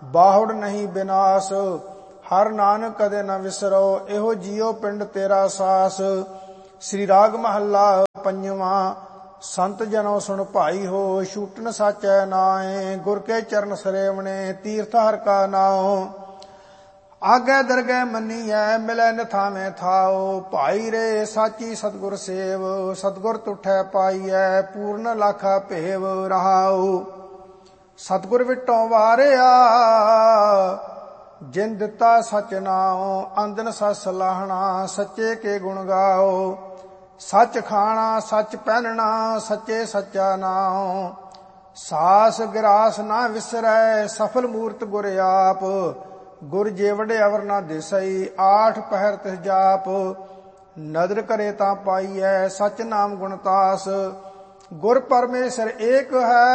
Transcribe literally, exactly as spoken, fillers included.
ਬਾਹੁੜ ਨਹੀਂ ਬਿਨਾਸ਼। ਹਰ ਨਾਨਕ ਕਦੇ ਨ ਵਿਸਰੋ, ਇਹੋ ਜੀਉ ਪਿੰਡ ਤੇਰਾ ਸਾਸ। ਸ੍ਰੀ ਰਾਗ ਮਹੱਲਾ ਪੰਜਵਾਂ। ਸੰਤ ਜਨੋ ਸੁਣ ਭਾਈ ਹੋ, ਛੂਟਨ ਸਾਚੈ ਨਾਏ। ਗੁਰ ਕੇ ਚਰਨ ਸਰੇਵਣੇ, ਤੀਰਥ ਹਰਿ ਕਾ ਨਾਉ। ਆਗੇ ਦਰਗਹਿ ਮੰਨੀਐ, ਮਿਲੈ ਨਿਥਾਵੇਂ ਥਾਉ। ਭਾਈ ਰੇ ਸਾਚੀ ਸਤਿਗੁਰ ਸੇਵ, ਸਤਿਗੁਰ ਤੁਠੈ ਪਾਈਐ। ਪੂਰਨ ਲਾਖਾ ਭੇਵ ਰਹਾਉ। ਸਤਿਗੁਰ ਵਿਟੋਂ ਵਾਰਿਆ, ਜਿਨ ਦਿੱਤਾ ਸਚ ਨਾਉ। ਅੰਦਨ ਸਚ ਸਲਾਹਣਾ, ਸੱਚੇ ਕੇ ਗੁਣ ਗਾਓ। ਸੱਚ ਖਾਣਾ ਸੱਚ ਪਹਿਨਣਾ, ਸੱਚੇ ਸੱਚਾ ਨਾਉ। ਸਾਸ ਗਿਰਾਸ ਨਾ ਵਿਸਰੈ, ਸਫਲ ਮੂਰਤ ਗੁਰ ਆਪ। ਗੁਰ ਜੇਵੜ ਅਵਰ ਨਾ ਦਿਸਈ, ਆਠ ਪਹਿਰ ਤਿਸ ਜਾਪ। ਨਦਰ ਕਰੇ ਤਾਂ ਪਾਈਐ, ਸਚ ਨਾਮ ਗੁਣ ਤਾਸ। ਗੁਰ ਪਰਮੇਸ਼ਰ ਏਕ ਹੈ,